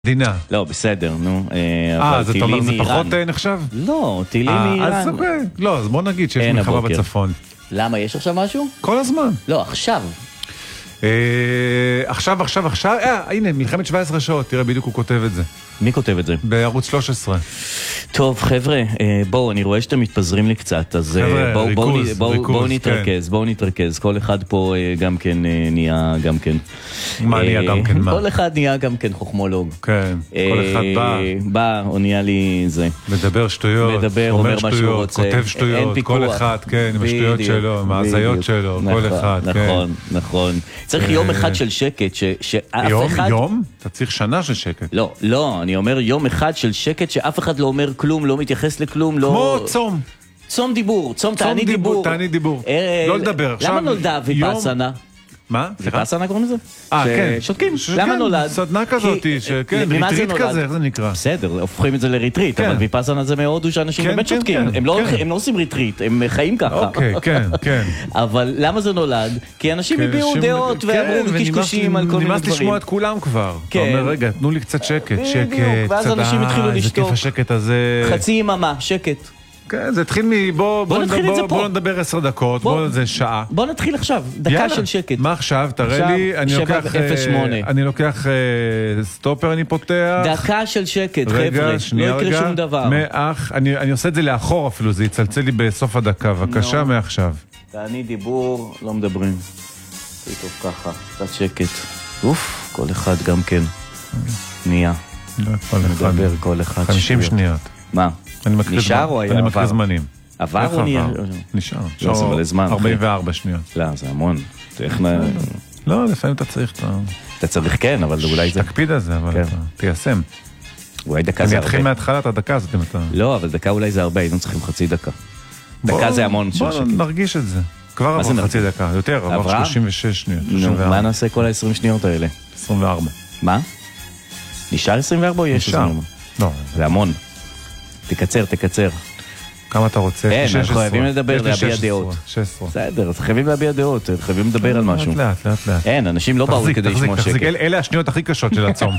דינה. לא, בסדר, נו. אז אתה אומר, זה פחות נחשב? לא, טילים מאיראן. אז אוקיי. לא, אז בוא נגיד שיש מלחמה בצפון. למה, יש עכשיו משהו? כל הזמן. לא, עכשיו. עכשיו. הנה, מלחמת 17 שעות, תראה, בדיוק הוא כותב את זה. מי כותב את זה? בערוץ 13. טוב, חבר'ה, בואו, אני רואה שאתם מתפזרים לי קצת, אז בואו נתרכז. כל אחד פה גם כן נהיה גם כן. מה נהיה גם כן? מה? כל אחד נהיה גם כן חוכמולוג. כן, כל אחד בא, או נהיה לי זה. מדבר שטויות, אומר שטויות, כותב שטויות, כל אחד, כן, עם השטויות שלו, עם ההזיות שלו, כל אחד, כן. נכון. צריך יום אחד של שקט, שאף אחד... יום? אתה צריך שנה של שקט. לא, אני אומר יום אחד של שקט שאף אחד לא אומר כלום, לא מתייחס לכלום, לא... כמו צום. צום דיבור, צום תענית דיבור. תענית דיבור. לא לדבר. למה נולדה ויפאסנה? מה? ויפאסנה קוראים לזה? כן. שותקים. למה נולד? סדנה כזאת, כן, ריטריט כזה, איך זה נקרא? בסדר, הופכים את זה לריטריט, אבל ויפאסנה זה מהודו שאנשים באמת שותקים. הם לא עושים ריטריט, הם חיים ככה. אוקיי, כן. אבל למה זה נולד? כי אנשים הביעו דעות ואמרו קשקושים על כל מיני דברים. נמאס לשמוע את כולם כבר. אתה אומר, רגע, תנו לי קצת שקט, ואז אנשים התחילו לשתוק. זה כיף השקט הזה. חצי יממה, שקט. כן, זה התחיל בוא נדבר 10 דקות, זה שעה. בוא נתחיל עכשיו, דקה של שקט. מה עכשיו? תראה לי, אני לוקח סטופר, אני פותח. דקה של שקט, חבר'ה, לא יקרה שום דבר. אני עושה את זה לאחור אפילו, זה יצלצל לי בסוף הדקה, בבקשה מעכשיו. תעני דיבור, לא מדברים. טוב ככה, קצת שקט. אוף, כל אחד גם כן נהיה. מדבר כל אחד. 50 שניות. מה? נשאר או היה עבר? אני מקריא זמנים. עבר או נהיה? נשאר. לא, זה מלא זמן. 44 שניות. לא, זה המון. לא, לפעמים אתה צריך אתה צריך כן, אבל אולי זה... תקפיד על זה, אבל אתה תיישם. אולי דקה זה הרבה. אני אתחיל מההתחלה את הדקה הזאת אם אתה... לא, אבל דקה אולי זה הרבה, היינו צריכים חצי דקה. דקה זה המון של שקט. בוא נרגיש את זה. כבר עבר חצי דקה, יותר, עבר 36 שניות. מה נעשה כל ה-20 שניות האלה? 24. מה? נשאר 24 או יש 24? לא. זה המון. תקצר. כמה אתה רוצה? אין, אנחנו חייבים לדבר, להביע דעות. 16. בסדר, אז חייבים להביע דעות, חייבים לדבר על משהו. לאט. אין, אנשים לא באו כדי לשמוע שקט. אלה השניות הכי קשות של הצום.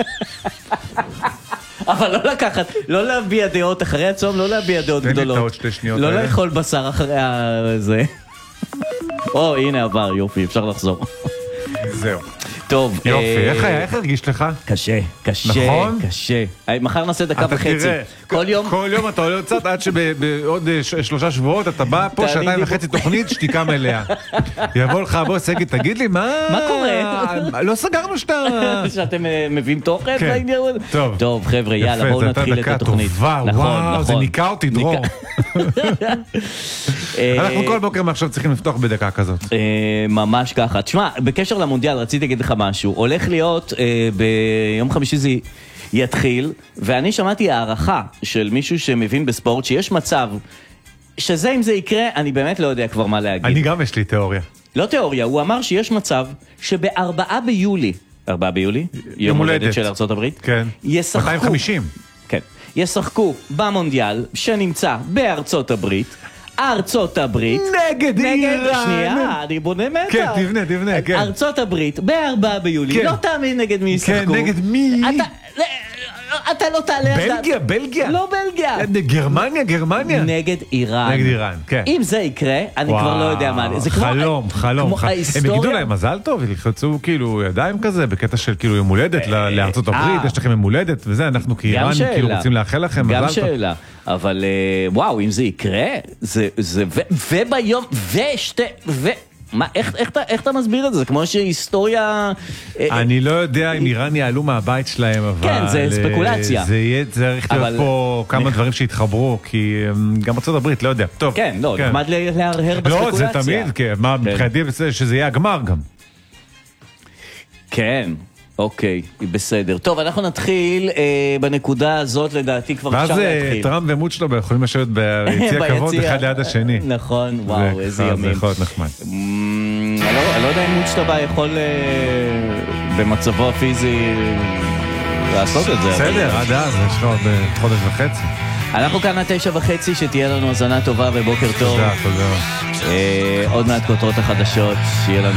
אבל לא לקחת, לא להביע דעות אחרי הצום, לא להביע דעות גדולות. תן לי את העוד 2 שניות לא האלה. לאכול בשר אחרי זה. הנה עבר, יופי, אפשר לחזור. זהו. טוב. יופי, איך הרגיש לך? קשה. נכון? קשה. מחר נעשה דקה וחצי. כל יום אתה עולה קצת עד שבעוד 3 שבועות אתה בא פה 2.5 תוכנית שתיקה מלאה. יבוא לך בוס יגיד, תגיד לי מה קורה? לא סגרנו שאתם מביאים תוכן? טוב חבר'ה, יאללה בואו נתחיל את התוכנית. וואו, זה ניקה אותי דרור. אנחנו כל בוקר מעכשיו צריכים לפתוח בדקה כזאת. ממש ככה. תשמע, בקשר למונדיאל רציתי להגיד לך משהו. הולך להיות ביום חמישי זה יתחיל, ואני שמעתי הערכה של מישהו שמבין בספורט שיש מצב שזה אם זה יקרה, אני באמת לא יודע כבר מה להגיד. אני גם יש לי תיאוריה. לא תיאוריה, הוא אמר שיש מצב שב4 ביולי, 4 ביולי, יום הולדת של ארצות הברית, כן. ישחקו, 250. כן, ישחקו במונדיאל שנמצא בארצות הברית, ארצות הברית נגד איראן. שנייה, אני בונה מתה. כן, תבנה, כן. ארצות הברית, ב4 ביולי, לא תאמין נגד מי ישחקו. כן, נגד מי? אתה לא תעלה... בלגיה? לא בלגיה. גרמניה? נגד איראן, כן. אם זה יקרה, אני כבר לא יודע מה... חלום. הם יגידו להם מזל טוב, ילחצו כאילו ידיים כזה, בקטע של כאילו יום הולדת לארצות הברית, יש לכם יום הולדת וזה, אנחנו כאיראן כאילו רוצים לאחל לכם מזל טוב. גם שאלה, אבל וואו, אם זה יקרה, וביום, מה, איך אתה מסביר את זה? כמו שהיסטוריה... אני לא יודע אם איראן יעלו מהבית שלהם, אבל... כן, זה ספקולציה. זה יהיה צריך להיות פה כמה דברים שהתחברו, כי גם ארצות הברית, לא יודע. טוב. כן, לא, נחמד להרהר בספקולציה. לא, זה תמיד, מה, מבחינתי שזה יהיה הגמר גם. כן. אוקיי, בסדר. טוב, אנחנו נתחיל בנקודה הזאת, לדעתי כבר אפשר להתחיל. ואז טראמפ ומוצ'טובה יכולים לשבת ביציע כבוד אחד ליד השני. נכון, וואו, איזה ימים. זה יכול להיות נחמד. אני לא יודע אם מוצ'טובה יכול במצבו הפיזי לעשות את זה. בסדר, עד אז, יש לך עוד חודש וחצי. אנחנו כאן 9:30, שתהיה לנו הזנה טובה ובוקר טוב. תודה. עוד מעט כותרות החדשות, שיהיה לנו